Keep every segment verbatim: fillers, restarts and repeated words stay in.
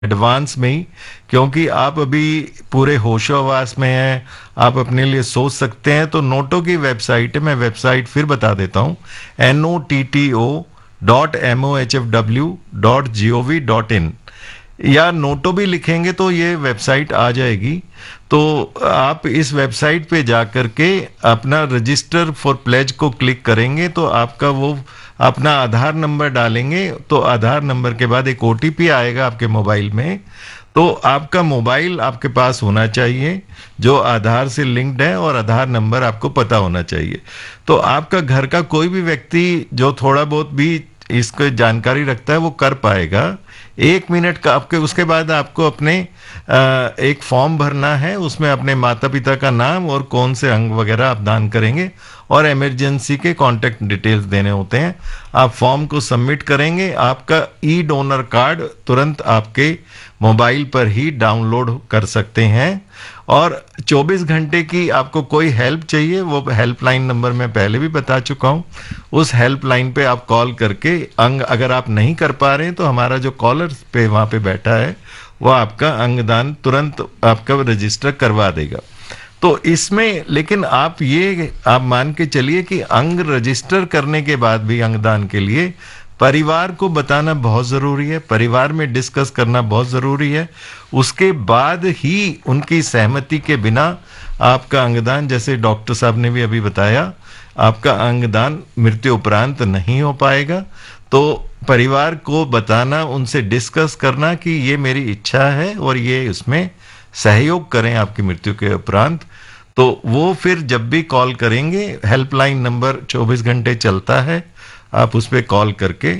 Advance में ही, क्योंकि आप अभी पूरे होशोहवास में हैं, आप अपने लिए सोच सकते हैं। तो नोटो की वेबसाइट है, मैं वेबसाइट फिर बता देता हूँ, N O T T O dot M O H F W dot G O V dot in, या नोटो भी लिखेंगे तो ये वेबसाइट आ जाएगी। तो आप इस वेबसाइट पे जा करके अपना रजिस्टर फॉर प्लेज को क्लिक करेंगे तो आपका वो अपना आधार नंबर डालेंगे, तो आधार नंबर के बाद एक ओ टी पी आएगा आपके मोबाइल में। तो आपका मोबाइल आपके पास होना चाहिए जो आधार से लिंक्ड है, और आधार नंबर आपको पता होना चाहिए। तो आपका घर का कोई भी व्यक्ति जो थोड़ा बहुत भी इसको जानकारी रखता है वो कर पाएगा। एक मिनट का आपके, उसके बाद आपको अपने अ, एक फॉर्म भरना है, उसमें अपने माता पिता का नाम और कौन से अंग वगैरह आप दान करेंगे, और इमरजेंसी के कांटेक्ट डिटेल्स देने होते हैं। आप फॉर्म को सबमिट करेंगे, आपका ई डोनर कार्ड तुरंत आपके मोबाइल पर ही डाउनलोड कर सकते हैं। और चौबीस घंटे की आपको कोई हेल्प चाहिए, वो हेल्पलाइन नंबर मैं पहले भी बता चुका हूँ, उस हेल्पलाइन पे आप कॉल करके अंग अगर आप नहीं कर पा रहे हैं तो हमारा जो कॉलर पे वहाँ पे बैठा है वो आपका अंगदान तुरंत आपका रजिस्टर करवा देगा। तो इसमें लेकिन आप ये आप मान के चलिए कि अंग रजिस्टर करने के बाद भी अंगदान के लिए परिवार को बताना बहुत ज़रूरी है, परिवार में डिस्कस करना बहुत ज़रूरी है। उसके बाद ही उनकी सहमति के बिना आपका अंगदान, जैसे डॉक्टर साहब ने भी अभी बताया, आपका अंगदान मृत्यु उपरांत नहीं हो पाएगा। तो परिवार को बताना, उनसे डिस्कस करना कि ये मेरी इच्छा है और ये उसमें सहयोग करें आपकी मृत्यु के उपरांत। तो वो फिर जब भी कॉल करेंगे, हेल्पलाइन नंबर चौबीस घंटे चलता है, आप उस पर कॉल करके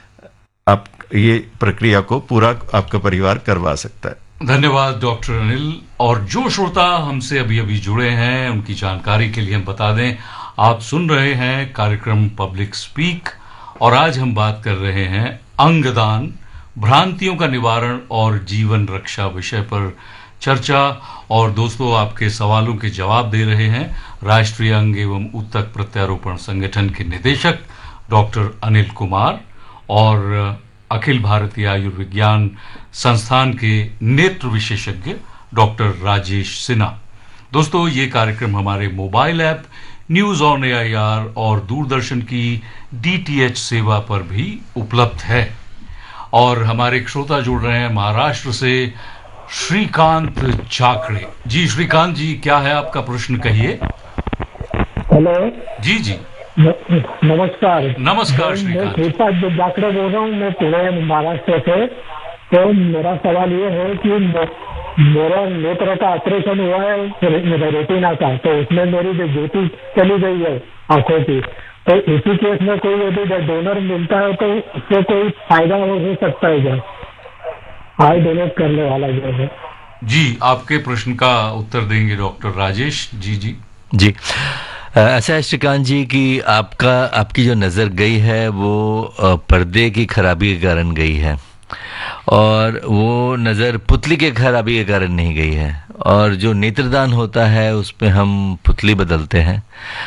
आप ये प्रक्रिया को पूरा आपका परिवार करवा सकता है। धन्यवाद डॉक्टर अनिल। और जो श्रोता हमसे अभी अभी जुड़े हैं उनकी जानकारी के लिए हम बता दें, आप सुन रहे हैं कार्यक्रम पब्लिक स्पीक, और आज हम बात कर रहे हैं अंगदान, भ्रांतियों का निवारण और जीवन रक्षा विषय पर चर्चा। और दोस्तों, आपके सवालों के जवाब दे रहे हैं राष्ट्रीय अंग एवं ऊतक प्रत्यारोपण संगठन के निदेशक डॉक्टर अनिल कुमार और अखिल भारतीय आयुर्विज्ञान संस्थान के नेत्र विशेषज्ञ डॉक्टर राजेश सिन्हा। दोस्तों, ये कार्यक्रम हमारे mobile app news on A I R और दूरदर्शन की डी टी एच सेवा पर भी उपलब्ध है। और हमारे एक श्रोता जुड़ रहे हैं महाराष्ट्र से, श्रीकांत चाकड़े जी। श्रीकांत जी, क्या है आपका प्रश्न, कहिए। हेलो जी जी, नमस्कार। नमस्कार श्रीकांत। श्रीकांत जाकड़े बोल रहा हूँ, मैं पुणे महाराष्ट्र से। तो मेरा सवाल ये है कि मेरा नेत्र का ऑपरेशन हुआ है रेटिना का, तो उसमें मेरी जो ज्योति चली गई है आंखों की, तो इसी केस में कोई यदि डोनर मिलता है तो उससे कोई फायदा हो सकता है क्या, आई डोनेट करने वाला जो है? जी, आपके प्रश्न का उत्तर देंगे डॉक्टर राजेश जी। जी जी, ऐसा है श्रीकांत जी कि आपका आपकी जो नज़र गई है वो पर्दे की खराबी के कारण गई है, और वो नज़र पुतली के खराबी के कारण नहीं गई है। और जो नेत्रदान होता है उसमें हम पुतली बदलते हैं,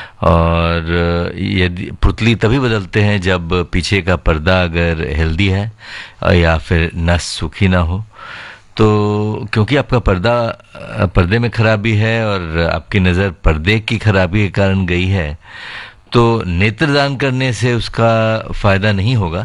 और यदि पुतली तभी बदलते हैं जब पीछे का पर्दा अगर हेल्दी है या फिर नस सूखी ना हो। तो क्योंकि आपका पर्दा पर्दे में खराबी है और आपकी नज़र पर्दे की खराबी के कारण गई है, तो नेत्रदान करने से उसका फ़ायदा नहीं होगा,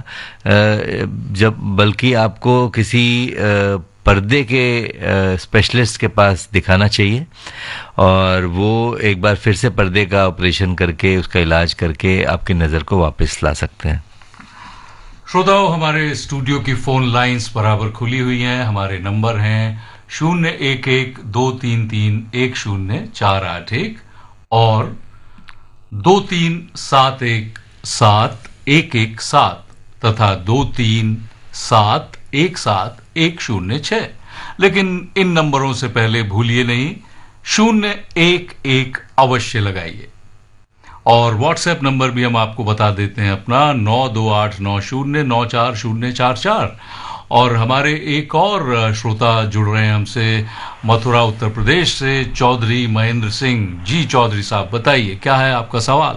जब बल्कि आपको किसी पर्दे के स्पेशलिस्ट के पास दिखाना चाहिए, और वो एक बार फिर से पर्दे का ऑपरेशन करके उसका इलाज करके आपकी नज़र को वापस ला सकते हैं। श्रोताओं, हमारे स्टूडियो की फोन लाइंस बराबर खुली हुई हैं। हमारे नंबर हैं शून्य एक एक दो तीन तीन एक शून्य चार आठ एक और दो तीन सात एक सात एक एक सात तथा दो तीन सात एक सात एक शून्य छह। लेकिन इन नंबरों से पहले भूलिए नहीं, शून्य एक एक अवश्य लगाइए। और व्हाट्सएप नंबर भी हम आपको बता देते हैं अपना, नौ दो आठ नौ शून्य नौ चार शून्य चार चार। और हमारे एक और श्रोता जुड़ रहे हैं हमसे मथुरा उत्तर प्रदेश से, चौधरी महेंद्र सिंह जी। चौधरी साहब, बताइए क्या है आपका सवाल।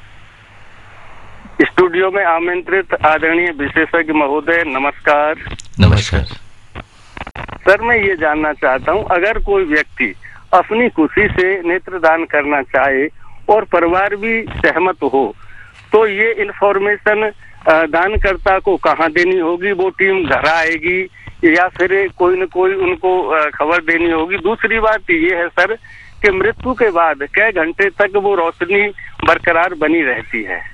स्टूडियो में आमंत्रित आदरणीय विशेषज्ञ महोदय, नमस्कार। नमस्कार। सर मैं ये जानना चाहता हूँ, अगर कोई व्यक्ति अपनी खुशी से नेत्रदान करना चाहे और परिवार भी सहमत हो, तो ये इन्फॉर्मेशन दानकर्ता को कहाँ देनी होगी? वो टीम घर आएगी या फिर कोई न कोई उनको खबर देनी होगी? दूसरी बात ये है सर कि मृत्यु के बाद कई घंटे तक वो रोशनी बरकरार बनी रहती है?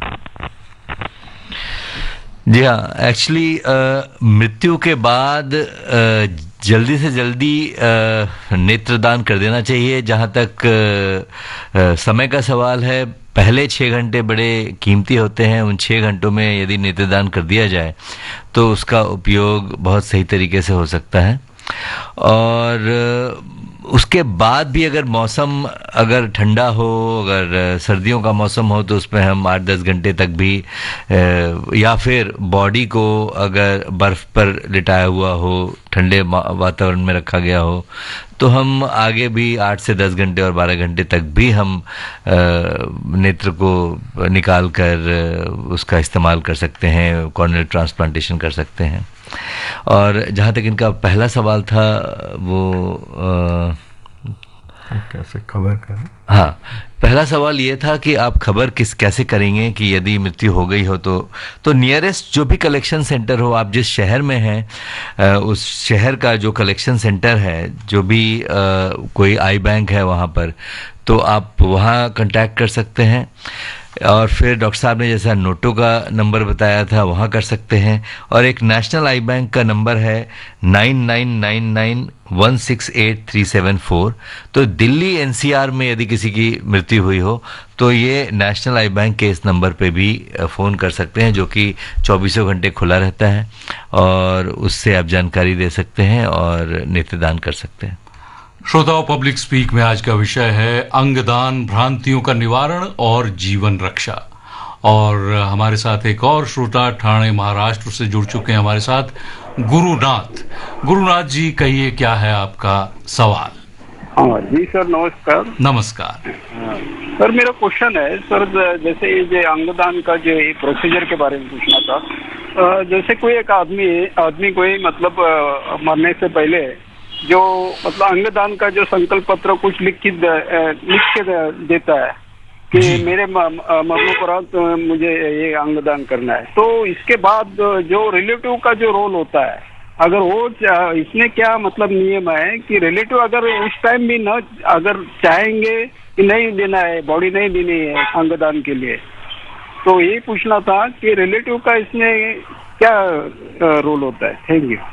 जी हाँ, एक्चुअली मृत्यु के बाद uh, जल्दी से जल्दी uh, नेत्रदान कर देना चाहिए। जहाँ तक uh, uh, समय का सवाल है, पहले छः घंटे बड़े कीमती होते हैं। उन छः घंटों में यदि नेत्रदान कर दिया जाए तो उसका उपयोग बहुत सही तरीके से हो सकता है। और uh, उसके बाद भी अगर मौसम अगर ठंडा हो, अगर सर्दियों का मौसम हो, तो उसमें हम आठ दस घंटे तक भी, या फिर बॉडी को अगर बर्फ़ पर लिटाया हुआ हो, ठंडे वातावरण में रखा गया हो, तो हम आगे भी आठ से दस घंटे और बारह घंटे तक भी हम नेत्र को निकाल कर उसका इस्तेमाल कर सकते हैं, कॉर्नियल ट्रांसप्लांटेशन कर सकते हैं। और जहाँ तक इनका पहला सवाल था वो आ, कैसे खबर करें? हाँ, पहला सवाल ये था कि आप खबर किस कैसे करेंगे कि यदि मृत्यु हो गई हो तो तो नियरेस्ट जो भी कलेक्शन सेंटर हो, आप जिस शहर में हैं उस शहर का जो कलेक्शन सेंटर है, जो भी आ, कोई आई बैंक है वहाँ पर, तो आप वहाँ कांटेक्ट कर सकते हैं। और फिर डॉक्टर साहब ने जैसा नोटो का नंबर बताया था वहाँ कर सकते हैं। और एक नेशनल आई बैंक का नंबर है nine nine nine nine one six eight three seven four. तो दिल्ली एनसीआर में यदि किसी की मृत्यु हुई हो तो ये नेशनल आई बैंक के इस नंबर पे भी फ़ोन कर सकते हैं, जो कि चौबीसों घंटे खुला रहता है, और उससे आप जानकारी दे सकते हैं और नेत्रदान कर सकते हैं। श्रोताओं, पब्लिक स्पीक में आज का विषय है अंगदान, भ्रांतियों का निवारण और जीवन रक्षा। और हमारे साथ एक और श्रोता ठाणे महाराष्ट्र से जुड़ चुके हैं हमारे साथ, गुरुनाथ। गुरुनाथ जी, कहिए क्या है आपका सवाल? हाँ जी सर, नमस्कार। नमस्कार सर, मेरा क्वेश्चन है सर, जैसे ये अंगदान का जो प्रोसीजर के बारे में पूछना था। जैसे कोई एक आदमी आदमी कोई मतलब मरने से पहले जो मतलब अंगदान का जो संकल्प पत्र कुछ लिख के लिख के देता है कि मेरे मरणोपरांत मुझे ये अंगदान करना है, तो इसके बाद जो रिलेटिव का जो रोल होता है, अगर वो इसमें क्या मतलब नियम है कि रिलेटिव अगर उस टाइम भी न अगर चाहेंगे कि नहीं देना है, बॉडी नहीं देनी है अंगदान के लिए, तो ये पूछना था कि रिलेटिव का इसमें क्या रोल होता है? Thank you.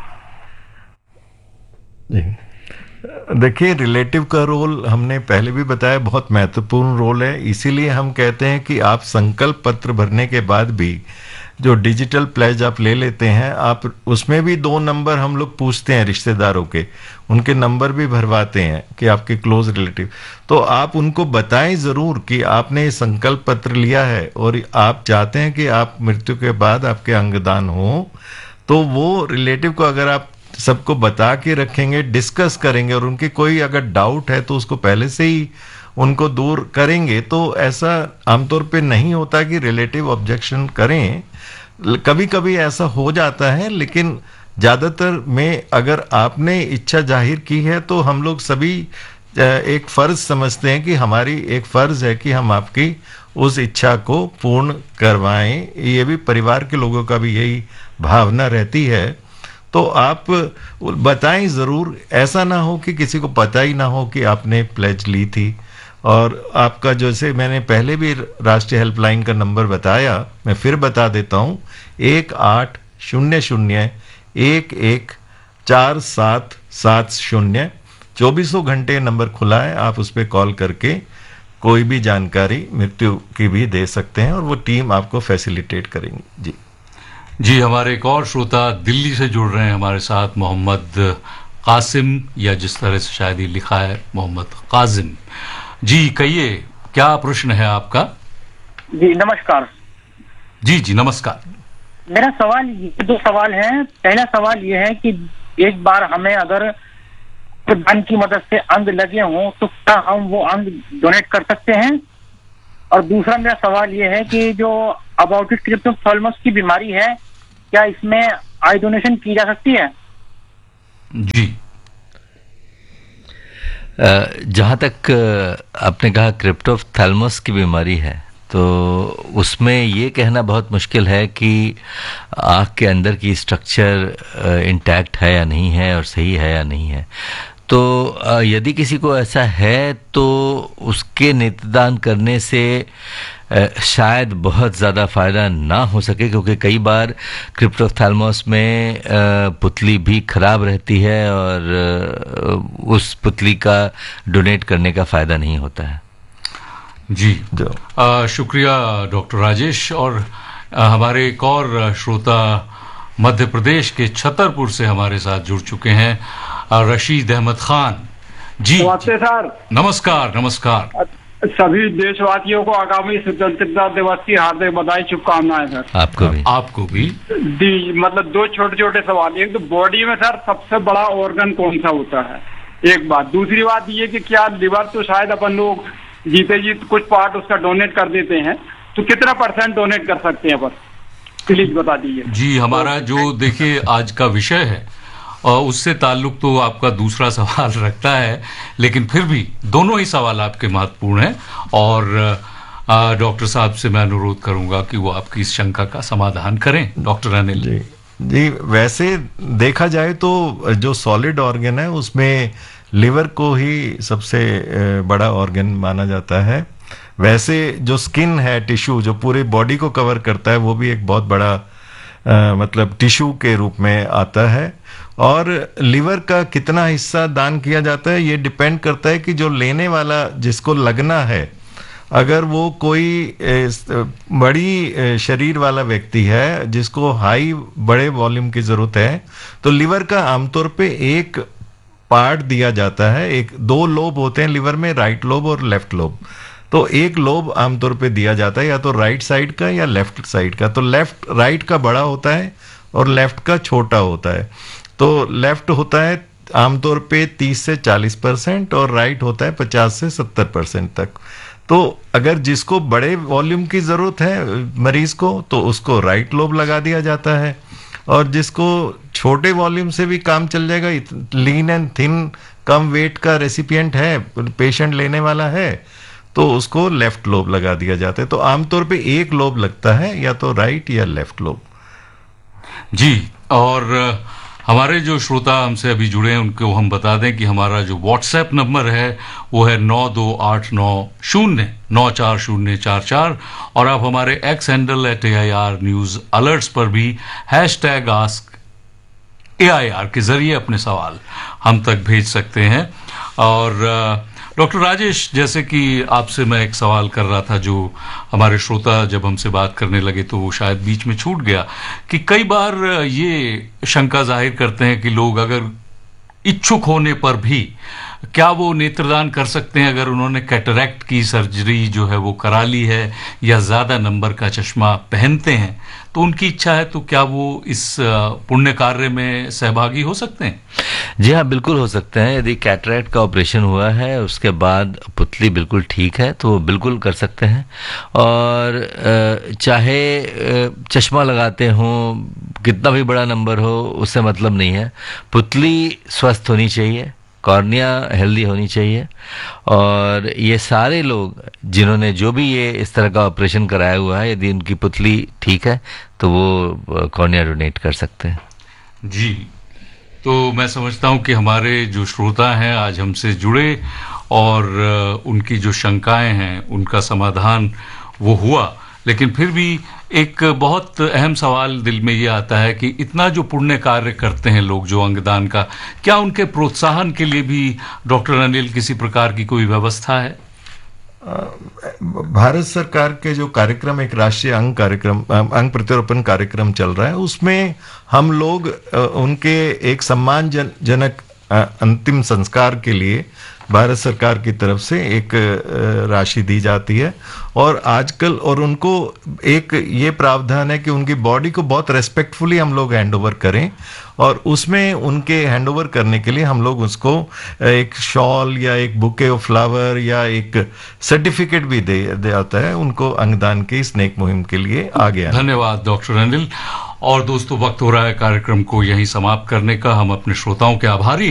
देखिए, रिलेटिव का रोल हमने पहले भी बताया, बहुत महत्वपूर्ण रोल है। इसीलिए हम कहते हैं कि आप संकल्प पत्र भरने के बाद भी जो डिजिटल प्लेज आप ले लेते हैं, आप उसमें भी दो नंबर हम लोग पूछते हैं रिश्तेदारों के, उनके नंबर भी भरवाते हैं कि आपके क्लोज रिलेटिव, तो आप उनको बताएं ज़रूर कि आपने संकल्प पत्र लिया है और आप चाहते हैं कि आप मृत्यु के बाद आपके अंगदान हो। तो वो रिलेटिव को अगर आप सबको बता के रखेंगे, डिस्कस करेंगे, और उनके कोई अगर डाउट है तो उसको पहले से ही उनको दूर करेंगे, तो ऐसा आमतौर पे नहीं होता कि रिलेटिव ऑब्जेक्शन करें। कभी कभी ऐसा हो जाता है, लेकिन ज़्यादातर में अगर आपने इच्छा जाहिर की है तो हम लोग सभी एक फ़र्ज समझते हैं कि हमारी एक फ़र्ज है कि हम आपकी उस इच्छा को पूर्ण करवाएं। ये भी परिवार के लोगों का भी यही भावना रहती है। तो आप बताएं ज़रूर, ऐसा ना हो कि किसी को पता ही ना हो कि आपने प्लेज ली थी। और आपका, जैसे मैंने पहले भी राष्ट्रीय हेल्पलाइन का नंबर बताया, मैं फिर बता देता हूँ, एक आठ शून्य शून्य एक एक चार सात सात शून्य। चौबीसों घंटे नंबर खुला है, आप उस पर कॉल करके कोई भी जानकारी मृत्यु की भी दे सकते हैं और वो टीम आपको फैसिलिटेट करेंगी। जी जी हमारे एक और श्रोता दिल्ली से जुड़ रहे हैं हमारे साथ, मोहम्मद कासिम, या जिस तरह से शायद ही लिखा है मोहम्मद काजिम जी। कहिए क्या प्रश्न है आपका? जी नमस्कार। जी जी नमस्कार। मेरा सवाल, ये दो सवाल हैं। पहला सवाल ये है कि एक बार हमें अगर दान की मदद से अंग लगे हों तो क्या हम वो अंग डोनेट कर सकते हैं? और दूसरा मेरा सवाल ये है कि जो अबाउटिक क्रिप्टोप्थाल्मस की बीमारी है, क्या इसमें आई डोनेशन की जा सकती है? जी जहाँ तक आपने कहा क्रिप्टोप्थैल्मस की बीमारी है, तो उसमें ये कहना बहुत मुश्किल है कि आँख के अंदर की स्ट्रक्चर इंटैक्ट है या नहीं है और सही है या नहीं है। तो यदि किसी को ऐसा है तो उसके नेत्रदान करने से शायद बहुत ज़्यादा फ़ायदा ना हो सके, क्योंकि कई बार क्रिप्टोप्थैल्मस में पुतली भी ख़राब रहती है और उस पुतली का डोनेट करने का फ़ायदा नहीं होता है। जी आ, शुक्रिया डॉक्टर राजेश। और आ, हमारे एक और श्रोता मध्य प्रदेश के छतरपुर से हमारे साथ जुड़ चुके हैं, रशीद अहमद खान जी। नमस्ते सर। नमस्कार नमस्कार। सभी देशवासियों को आगामी स्वतंत्रता दिवस की हार्दिक बधाई, शुभकामनाएं सर। आपको भी आपको भी दी। मतलब दो छोटे छोटे सवाल। एक तो बॉडी में सर सबसे बड़ा ऑर्गन कौन सा होता है, एक बात। दूसरी बात ये कि क्या लिवर तो शायद अपन लोग जीते जी कुछ पार्ट उसका डोनेट कर देते हैं, तो कितना परसेंट डोनेट कर सकते हैं अपन, प्लीज बता दीजिए। जी, हमारा जो देखिए आज का विषय है और उससे ताल्लुक तो आपका दूसरा सवाल रखता है, लेकिन फिर भी दोनों ही सवाल आपके महत्वपूर्ण हैं और डॉक्टर साहब से मैं अनुरोध करूंगा कि वो आपकी इस शंका का समाधान करें। डॉक्टर अनिल जी जी वैसे देखा जाए तो जो सॉलिड ऑर्गन है उसमें लिवर को ही सबसे बड़ा ऑर्गन माना जाता है। वैसे जो स्किन है, टिश्यू जो पूरी बॉडी को कवर करता है, वो भी एक बहुत बड़ा आ, मतलब टिश्यू के रूप में आता है। और लिवर का कितना हिस्सा दान किया जाता है ये डिपेंड करता है कि जो लेने वाला जिसको लगना है, अगर वो कोई बड़ी शरीर वाला व्यक्ति है जिसको हाई बड़े वॉल्यूम की जरूरत है, तो लिवर का आमतौर पे एक पार्ट दिया जाता है। एक दो लोब होते हैं लिवर में, राइट लोब और लेफ्ट लोब। तो एक लोब आमतौर पे दिया जाता है या तो राइट साइड का या लेफ्ट साइड का। तो लेफ्ट राइट का बड़ा होता है और लेफ्ट का छोटा होता है। तो लेफ्ट होता है आमतौर पे तीस से चालीस परसेंट और राइट होता है पचास से सत्तर परसेंट तक। तो अगर जिसको बड़े वॉल्यूम की जरूरत है मरीज को, तो उसको राइट लोब लगा दिया जाता है, और जिसको छोटे वॉल्यूम से भी काम चल जाएगा, lean and thin come wait का रेसिपिएंट है, पेशेंट लेने वाला है, तो उसको लेफ्ट लोब लगा दिया जाता है। तो आमतौर पे एक लोब लगता है, या तो राइट या लेफ्ट लोब। जी, और हमारे जो श्रोता हमसे अभी जुड़े हैं उनको हम बता दें कि हमारा जो व्हाट्सएप नंबर है वो है नौ दो आठ नौ शून्य नौ चार शून्य चार चार, और आप हमारे x handle at A I R news alerts पर भी hash tag ask A I R के जरिए अपने सवाल हम तक भेज सकते हैं। और डॉक्टर राजेश, जैसे कि आपसे मैं एक सवाल कर रहा था जो हमारे श्रोता जब हमसे बात करने लगे तो वो शायद बीच में छूट गया, कि कई बार ये शंका जाहिर करते हैं कि लोग अगर इच्छुक होने पर भी क्या वो नेत्रदान कर सकते हैं अगर उन्होंने कैटरैक्ट की सर्जरी जो है वो करा ली है या ज्यादा नंबर का चश्मा पहनते हैं, तो उनकी इच्छा है तो क्या वो इस पुण्य कार्य में सहभागी हो सकते हैं? जी हाँ, बिल्कुल हो सकते हैं। यदि कैटरैक्ट का ऑपरेशन हुआ है उसके बाद पुतली बिल्कुल ठीक है तो वो बिल्कुल कर सकते हैं। और चाहे चश्मा लगाते हों, कितना भी बड़ा नंबर हो, उससे मतलब नहीं है। पुतली स्वस्थ होनी चाहिए, कॉर्निया हेल्दी होनी चाहिए, और ये सारे लोग जिन्होंने जो भी ये इस तरह का ऑपरेशन कराया हुआ है, यदि उनकी पुतली ठीक है तो वो कॉर्निया डोनेट कर सकते हैं। जी, तो मैं समझता हूं कि हमारे जो श्रोता हैं आज हमसे जुड़े और उनकी जो शंकाएं हैं उनका समाधान वो हुआ, लेकिन फिर भी एक बहुत अहम सवाल दिल में ये आता है कि इतना जो पुण्य कार्य करते हैं लोग जो अंगदान का, क्या उनके प्रोत्साहन के लिए भी डॉक्टर अनिल किसी प्रकार की कोई व्यवस्था है? भारत सरकार के जो कार्यक्रम, एक राष्ट्रीय अंग कार्यक्रम, अंग प्रत्यारोपण कार्यक्रम चल रहा है, उसमें हम लोग उनके एक सम्मान जन, जनक अंतिम संस्कार के लिए भारत सरकार की तरफ से एक राशि दी जाती है। और आजकल और उनको एक ये प्रावधान है कि उनकी बॉडी को बहुत रेस्पेक्टफुली हम लोग हैंडओवर करें, और उसमें उनके हैंडओवर करने के लिए हम लोग उसको एक शॉल या एक बुके ऑफ फ्लावर या एक सर्टिफिकेट भी दे जाता है उनको अंगदान के इस नेक मुहिम के लिए आगे आने। धन्यवाद डॉक्टर अनिल। और दोस्तों, वक्त हो रहा है कार्यक्रम को यहीं समाप्त करने का। हम अपने श्रोताओं के आभारी